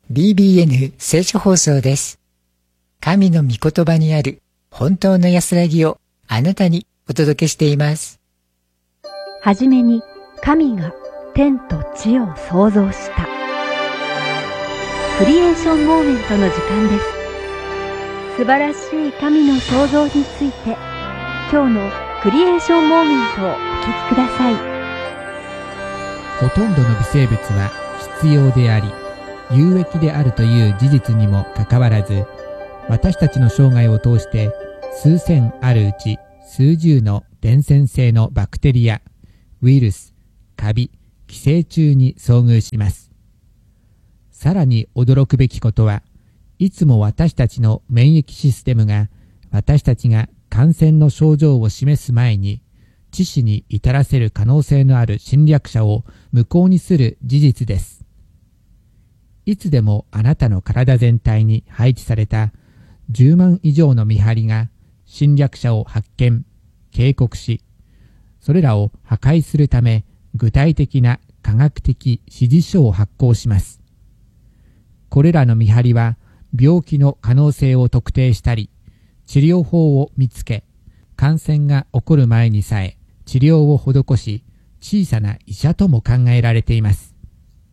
BBN 聖書放送です。神の御言葉にある本当の安らぎをあなたにお届けしています。 はじめに神が天と地を創造した。クリエーションモーメントの時間です。素晴らしい神の創造について、今日のクリエーションモーメントをお聞きください。 ほとんどの微生物は必要であり、有益であるという事実にもかかわらず、私たちの生涯を通して数千あるうち数十の伝染性のバクテリア、ウイルス、カビ、寄生虫に遭遇します。さらに驚くべきことは、いつも私たちの免疫システムが私たちが感染の症状を示す前に致死に至らせる可能性のある侵略者を無効にする事実です。いつでもあなたの体全体に配置された10万以上の見張りが侵略者を発見、警告し、それらを破壊するため具体的な科学的指示書を発行します。これらの見張りは病気の可能性を特定したり、治療法を見つけ、感染が起こる前にさえ治療を施し、小さな医者とも考えられています。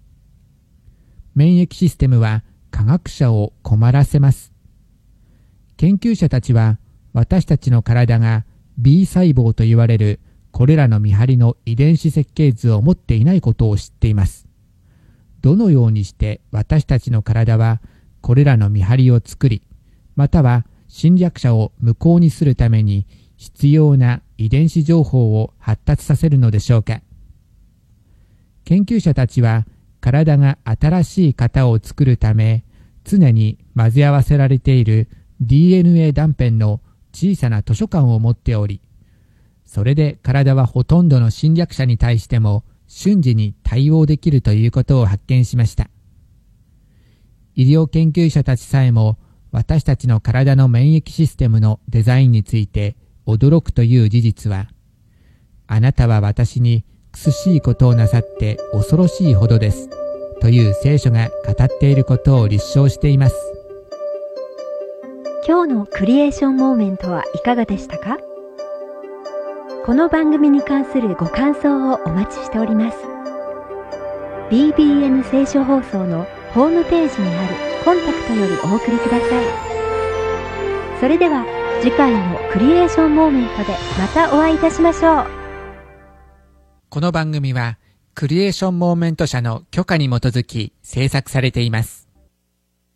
免疫システムは科学者を困らせます。研究者たちは私たちの体が B 細胞と言われるこれらの見張りの遺伝子設計図を持っていないことを知っています。どのようにして私たちの体はこれらの見張りを作り、または侵略者を無効にするために必要な遺伝子情報を発達させるのでしょうか。研究者たちは体が新しい型を作るため常に混ぜ合わせられている DNA 断片の小さな図書館を持っており、それで体はほとんどの侵略者に対しても瞬時に対応できるということを発見しました。医療研究者たちさえも私たちの体の免疫システムのデザインについて驚くという事実は、あなたは私に苦しいことをなさって恐ろしいほどですという聖書が語っていることを立証しています。 今日のクリエーションモーメントはいかがでしたか？この番組に関するご感想をお待ちしております。BBN 聖書放送のホームページにあるコンタクトよりお送りください。それでは次回のクリエーションモーメントでまたお会いいたしましょう。 この番組はクリエーションモーメント社の許可に基づき制作されています。